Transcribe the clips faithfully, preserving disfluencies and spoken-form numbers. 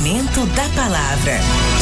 Momento da Palavra.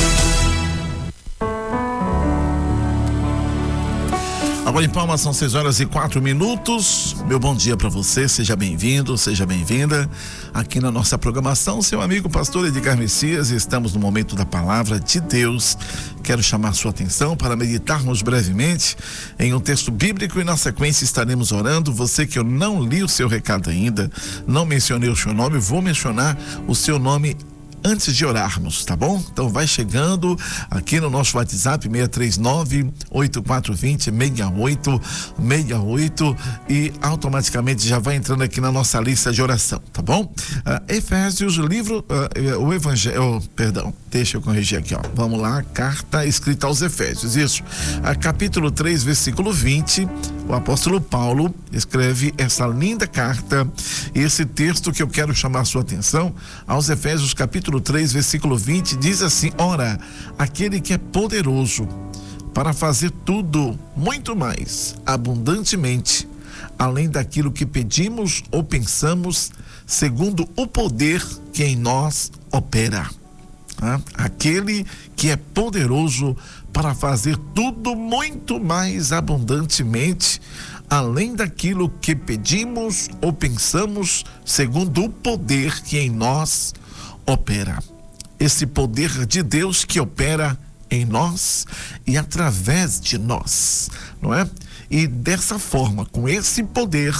Agora em Palmas são seis horas e quatro minutos. Meu bom dia para você, seja bem-vindo, seja bem-vinda aqui na nossa programação. Seu amigo pastor Edgar Messias, estamos no Momento da Palavra de Deus. Quero chamar sua atenção para meditarmos brevemente em um texto bíblico e na sequência estaremos orando. Você que eu não li o seu recado ainda, não mencionei o seu nome, vou mencionar o seu nome antes de orarmos, tá bom? Então vai chegando aqui no nosso WhatsApp seis três nove, oito quatro dois zero, seis oito seis oito e automaticamente já vai entrando aqui na nossa lista de oração, tá bom? Uh, Efésios, livro, uh, o Evangelho, oh, perdão, deixa eu corrigir aqui, ó. Vamos lá, carta escrita aos Efésios, isso. Uh, capítulo três, versículo vinte, o apóstolo Paulo escreve essa linda carta, esse texto que eu quero chamar sua atenção, aos Efésios, capítulo três, versículo vinte, diz assim: ora, aquele que é poderoso para fazer tudo muito mais abundantemente, além daquilo que pedimos ou pensamos, segundo o poder que em nós opera. Ah, aquele que é poderoso para fazer tudo muito mais abundantemente, além daquilo que pedimos ou pensamos, segundo o poder que em nós opera. Esse poder de Deus que opera em nós e através de nós, não é? E dessa forma, com esse poder,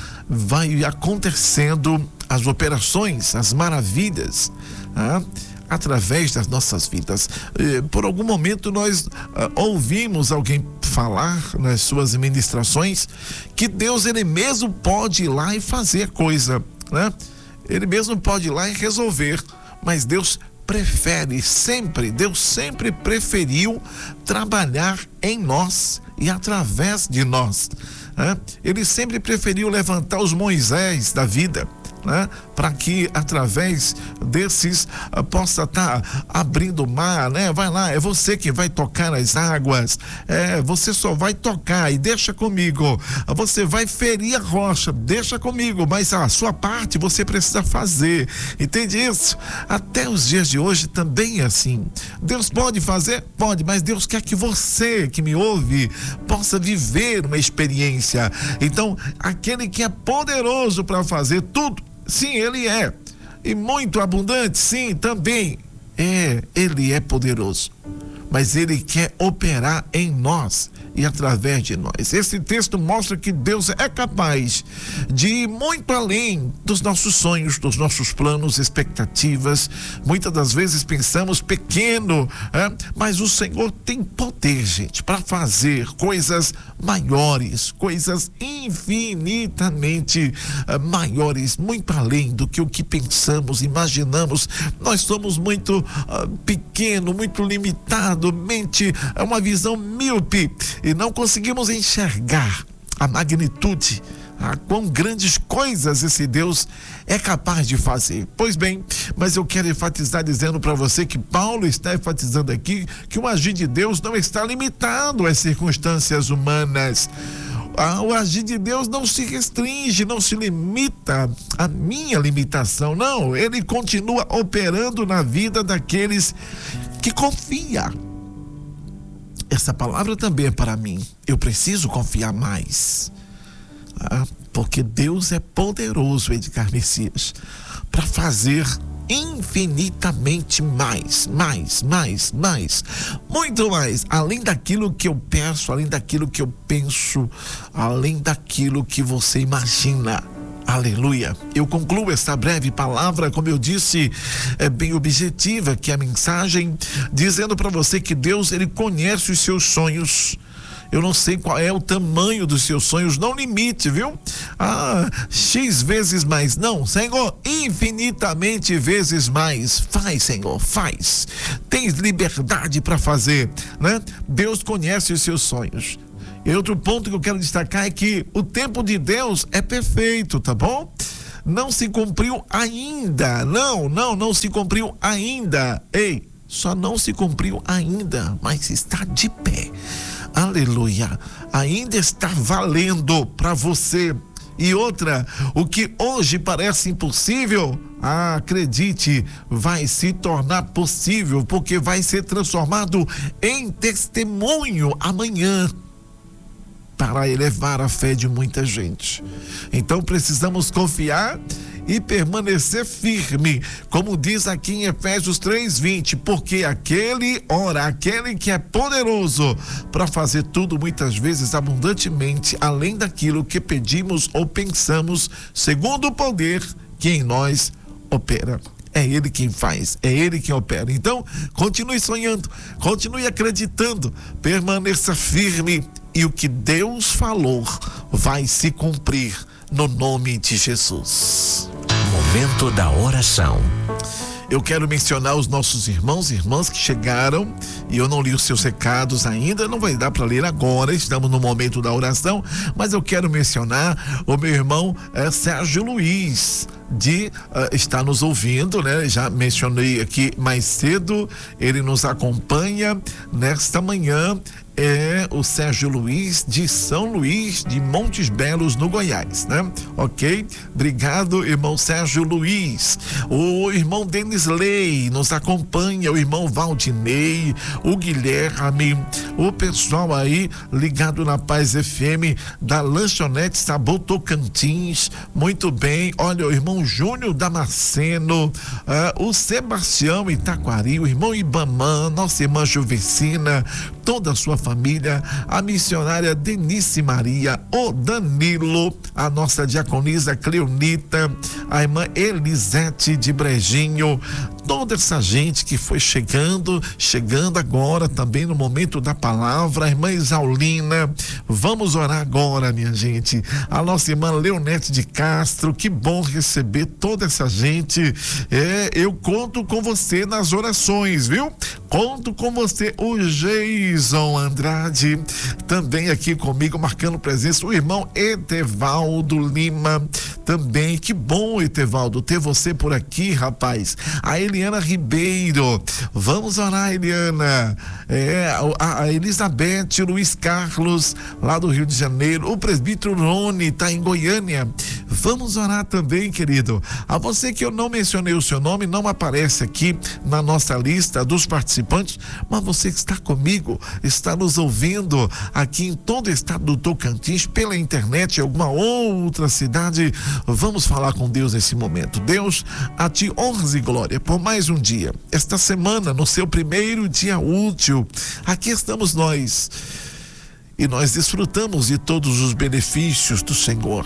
vai acontecendo as operações, as maravilhas, ah, através das nossas vidas. Por algum momento nós ah, ouvimos alguém falar nas suas ministrações que Deus, ele mesmo pode ir lá e fazer a coisa, né? Ele mesmo pode ir lá e resolver, mas Deus prefere sempre, Deus sempre preferiu trabalhar em nós e através de nós, né? Ele sempre preferiu levantar os Moisés da vida, né? Para que através desses uh, possa estar tá abrindo o mar, né? Vai lá, é você que vai tocar as águas, é, você só vai tocar e deixa comigo, você vai ferir a rocha, deixa comigo, mas a sua parte você precisa fazer, entende isso? Até os dias de hoje também é assim. Deus pode fazer? Pode, mas Deus quer que você que me ouve possa viver uma experiência. Então, aquele que é poderoso para fazer tudo, sim, ele é. E muito abundante, sim, também. É, ele é poderoso. Mas ele quer operar em nós e através de nós. Esse texto mostra que Deus é capaz de ir muito além dos nossos sonhos, dos nossos planos, expectativas. Muitas das vezes pensamos pequeno, é? Mas o Senhor tem poder, gente, para fazer coisas maiores, coisas infinitamente uh, maiores, muito além do que o que pensamos, imaginamos. Nós somos muito uh, pequeno, muito limitado, mente, é uma visão míope e não conseguimos enxergar a magnitude, a quão grandes coisas esse Deus é capaz de fazer. Pois bem, mas eu quero enfatizar dizendo para você que Paulo está enfatizando aqui que o agir de Deus não está limitado às circunstâncias humanas. Ah, o agir de Deus não se restringe, não se limita à minha limitação, não, ele continua operando na vida daqueles que confiam. Essa palavra também é para mim. Eu preciso confiar mais, ah, porque Deus é poderoso, Edgar Messias, para fazer infinitamente mais, mais, mais, mais, muito mais, além daquilo que eu peço, além daquilo que eu penso, além daquilo que você imagina. Aleluia. Eu concluo esta breve palavra, como eu disse, é bem objetiva, que é a mensagem dizendo para você que Deus, ele conhece os seus sonhos. Eu não sei qual é o tamanho dos seus sonhos, não limite, viu? Ah, X vezes mais. Não, Senhor, infinitamente vezes mais. Faz, Senhor, faz. Tens liberdade para fazer, né? Deus conhece os seus sonhos. E outro ponto que eu quero destacar é que o tempo de Deus é perfeito, tá bom? Não se cumpriu ainda. Não, não, não se cumpriu ainda. Ei, só não se cumpriu ainda, mas está de pé. Aleluia. Ainda está valendo para você E outra, o que hoje parece impossível, ah, acredite, vai se tornar possível, porque vai ser transformado em testemunho amanhã, para elevar a fé de muita gente. Então precisamos confiar e permanecer firme, como diz aqui em Efésios três, vinte, porque aquele, ora, aquele que é poderoso para fazer tudo muitas vezes abundantemente, além daquilo que pedimos ou pensamos, segundo o poder que em nós opera. É Ele quem faz, é Ele quem opera. Então, continue sonhando, continue acreditando, permaneça firme, e o que Deus falou vai se cumprir no nome de Jesus. Momento da oração. Eu quero mencionar os nossos irmãos e irmãs que chegaram, e eu não li os seus recados ainda, não vai dar para ler agora, estamos no momento da oração, mas eu quero mencionar o meu irmão é, Sérgio Luiz, de uh, estar nos ouvindo, né? Já mencionei aqui mais cedo, ele nos acompanha nesta manhã. É o Sérgio Luiz de São Luís de Montes Belos, no Goiás, né? Ok? Obrigado, irmão Sérgio Luiz. O irmão Denis Lei nos acompanha, o irmão Valdinei, o Guilherme, o pessoal aí ligado na Paz F M da Lanchonete Sabor Tocantins, muito bem. Olha, o irmão Júnior Damasceno, uh, o Sebastião Itaquari, o irmão Ibamã, nossa irmã Juvecina, toda a sua família, a missionária Denise Maria, o Danilo, a nossa diaconisa Cleonita, a irmã Elisete de Brejinho, toda essa gente que foi chegando, chegando agora também no momento da palavra, a irmã Isaulina. Vamos orar agora, minha gente. A nossa irmã Leonete de Castro, que bom receber toda essa gente. É, eu conto com você nas orações, viu? Conto com você, o Geison Andrade, também aqui comigo, marcando presença, o irmão Etevaldo Lima, também, que bom, Etevaldo, ter você por aqui, rapaz. A Eliana Ribeiro, vamos orar, Eliana. É, a, a Elizabeth Luiz Carlos, lá do Rio de Janeiro, o presbítero Rony, tá em Goiânia. Vamos orar também, querido. A você que eu não mencionei o seu nome, não aparece aqui na nossa lista dos participantes, mas você que está comigo, está nos ouvindo aqui em todo o estado do Tocantins, pela internet, em alguma outra cidade, vamos falar com Deus nesse momento. Deus, a ti honras e glória por mais um dia. Esta semana, no seu primeiro dia útil, aqui estamos nós, e nós desfrutamos de todos os benefícios do Senhor.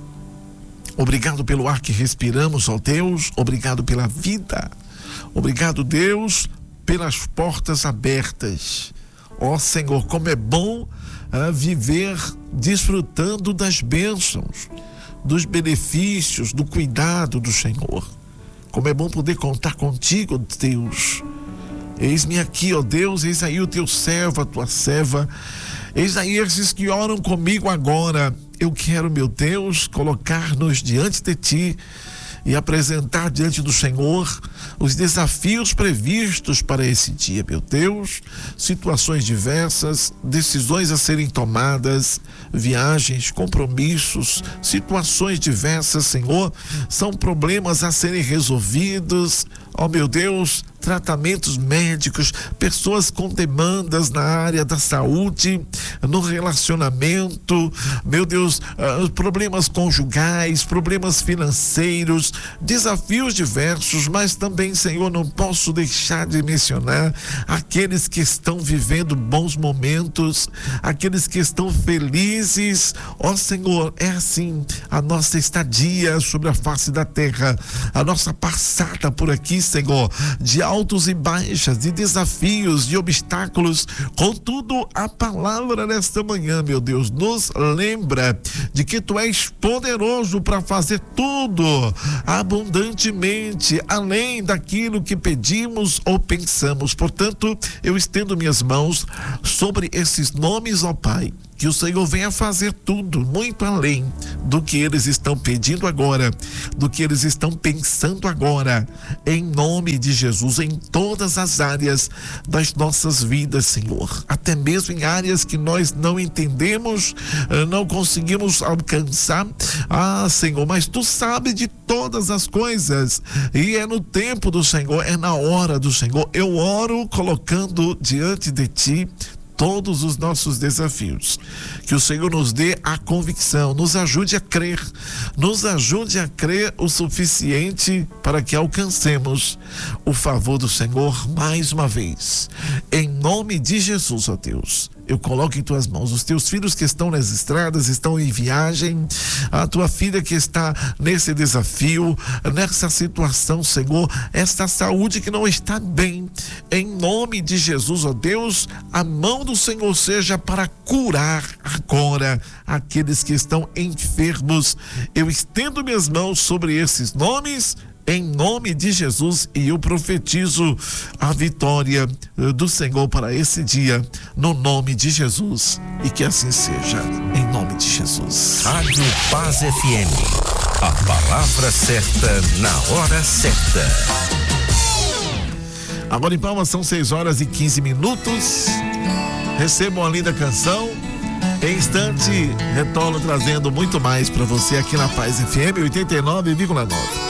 Obrigado pelo ar que respiramos, ó Deus. Obrigado pela vida. Obrigado, Deus, pelas portas abertas. Ó Senhor, como é bom ah, viver desfrutando das bênçãos, dos benefícios, do cuidado do Senhor. Como é bom poder contar contigo, Deus. Eis-me aqui, ó Deus, eis aí o teu servo, a tua serva. Eis aí esses que oram comigo agora. Eu quero, meu Deus, colocar-nos diante de ti e apresentar diante do Senhor os desafios previstos para esse dia, meu Deus. Situações diversas, decisões a serem tomadas, viagens, compromissos, situações diversas, Senhor, são problemas a serem resolvidos. Ó, meu Deus, tratamentos médicos, pessoas com demandas na área da saúde, no relacionamento, meu Deus, uh, problemas conjugais, problemas financeiros, desafios diversos, mas também, Senhor, não posso deixar de mencionar aqueles que estão vivendo bons momentos, aqueles que estão felizes. Ó Senhor, é assim a nossa estadia sobre a face da terra, a nossa passada por aqui, Senhor, de altos e baixas, de desafios, de obstáculos. Contudo, a palavra nesta manhã, meu Deus, nos lembra de que tu és poderoso para fazer tudo abundantemente, além daquilo que pedimos ou pensamos. Portanto, eu estendo minhas mãos sobre esses nomes, ó Pai, que o Senhor venha fazer tudo muito além do que eles estão pedindo agora, do que eles estão pensando agora, em nome de Jesus, em todas as áreas das nossas vidas, Senhor, até mesmo em áreas que nós não entendemos, não conseguimos alcançar, ah, Senhor, mas Tu sabes de todas as coisas, e é no tempo do Senhor, é na hora do Senhor. Eu oro colocando diante de Ti todos os nossos desafios, que o Senhor nos dê a convicção, nos ajude a crer, nos ajude a crer o suficiente para que alcancemos o favor do Senhor mais uma vez, em nome de Jesus, ó Deus. Eu coloco em Tuas mãos os Teus filhos que estão nas estradas, estão em viagem, a Tua filha que está nesse desafio, nessa situação, Senhor, esta saúde que não está bem, em nome de Jesus, ó Deus, a mão do Senhor seja para curar agora aqueles que estão enfermos. Eu estendo minhas mãos sobre esses nomes, em nome de Jesus, e eu profetizo a vitória do Senhor para esse dia, no nome de Jesus, e que assim seja, em nome de Jesus. Rádio Paz F M, a palavra certa na hora certa. Agora em Palmas são seis horas e quinze minutos. Recebam a linda canção. Em instante, retorno trazendo muito mais para você aqui na Paz F M oitenta e nove vírgula nove.